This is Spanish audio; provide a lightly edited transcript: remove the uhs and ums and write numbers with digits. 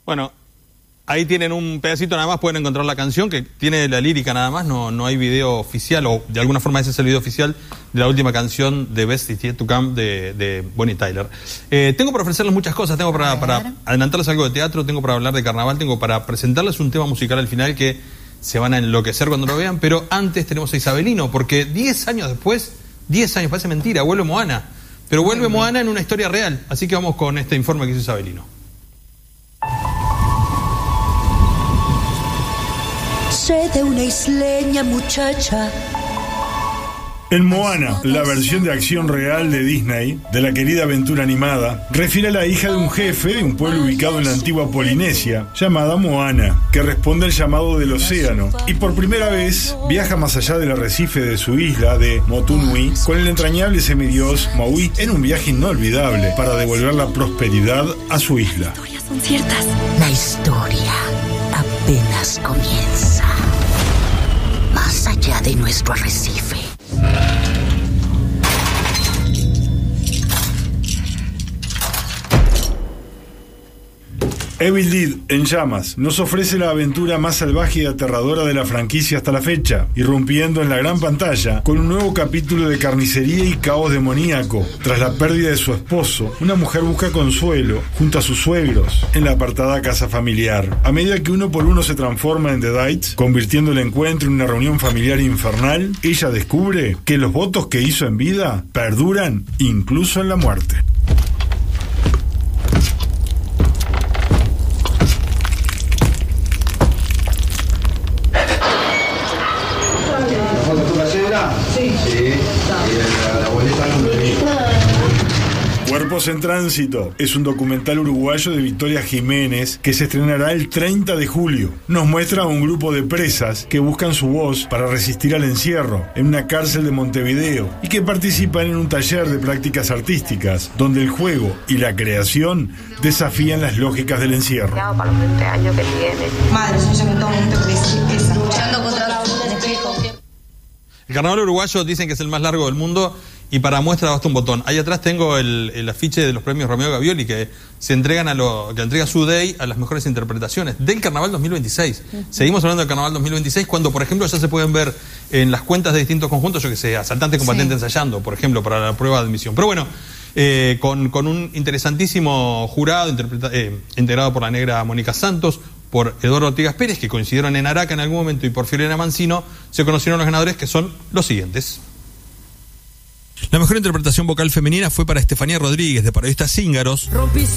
Bueno, ahí tienen un pedacito nada más, pueden encontrar la canción, que tiene la lírica nada más, no hay video oficial, o de alguna forma ese es el video oficial de la última canción de Best Is Yet To Come de Bonnie Tyler. Tengo para ofrecerles muchas cosas, tengo para adelantarles algo de teatro, tengo para hablar de carnaval, tengo para presentarles un tema musical al final que se van a enloquecer cuando lo vean, pero antes tenemos a Isabelino, porque 10 años después, 10 años, parece mentira, vuelve Moana, pero vuelve Moana en una historia real, así que vamos con este informe que hizo Isabelino. Sé de una isleña muchacha. En Moana, la versión de acción real de Disney, de la querida aventura animada, refiere a la hija de un jefe de un pueblo ubicado en la antigua Polinesia, llamada Moana, que responde al llamado del océano, y por primera vez viaja más allá del arrecife de su isla de Motunui con el entrañable semidios Maui en un viaje inolvidable para devolver la prosperidad a su isla. Las historias son ciertas. La historia apenas comienza. Más allá de nuestro arrecife. Evil Dead en llamas nos ofrece la aventura más salvaje y aterradora de la franquicia hasta la fecha, irrumpiendo en la gran pantalla con un nuevo capítulo de carnicería y caos demoníaco. Tras la pérdida de su esposo, una mujer busca consuelo junto a sus suegros en la apartada casa familiar. A medida que uno por uno se transforma en The Dites, convirtiendo el encuentro en una reunión familiar infernal, ella descubre que los votos que hizo en vida perduran incluso en la muerte. Cuerpos en Tránsito es un documental uruguayo de Victoria Jiménez que se estrenará el 30 de julio. Nos muestra a un grupo de presas que buscan su voz para resistir al encierro en una cárcel de Montevideo y que participan en un taller de prácticas artísticas donde el juego y la creación desafían las lógicas del encierro. Para los 20 años que tiene. Madre, yo en todo momento que luchando contra la espejo. El carnaval uruguayo dicen que es el más largo del mundo y para muestra basta un botón. Ahí atrás tengo el afiche de los premios Romeo Gavioli que se entregan que entrega SUDEI a las mejores interpretaciones del carnaval 2026. Seguimos hablando del carnaval 2026 cuando, por ejemplo, ya se pueden ver en las cuentas de distintos conjuntos, yo que sé, Asaltante Combatiente ensayando, por ejemplo, para la prueba de admisión. Pero bueno, con un interesantísimo jurado integrado por la negra Mónica Santos, por Eduardo Ortigas Pérez, que coincidieron en Araca en algún momento, y por Fiorella Mancino, se conocieron los ganadores, que son los siguientes. La mejor interpretación vocal femenina fue para Estefanía Rodríguez, de Parodistas Cíngaros.